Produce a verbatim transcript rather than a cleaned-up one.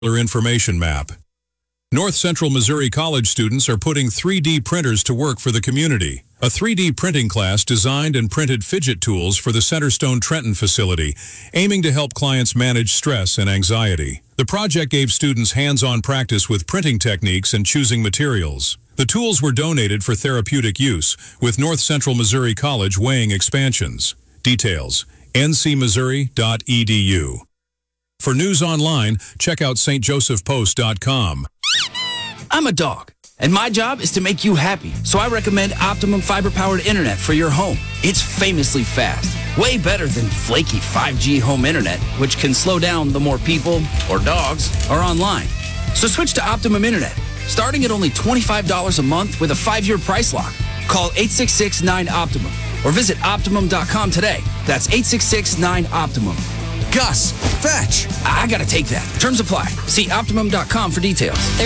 Information map. North Central Missouri College students are putting three D printers to work for the community. A three D printing class designed and printed fidget tools for the Centerstone Trenton facility, aiming to help clients manage stress and anxiety. The project gave students hands-on practice with printing techniques and choosing materials. The tools were donated for therapeutic use, with North Central Missouri College weighing expansions. Details, n c missouri dot e d u. For news online, check out s t joseph post dot com. I'm a dog, and my job is to make you happy, so I recommend Optimum fiber-powered internet for your home. It's famously fast, way better than flaky five G home internet, which can slow down the more people, or dogs, are online. So switch to Optimum Internet, starting at only twenty-five dollars a month with a five-year price lock. Call eight six six nine Optimum or visit optimum dot com today. That's eight six six nine Optimum. Gus, fetch! I gotta take that. Terms apply. See optimum dot com for details.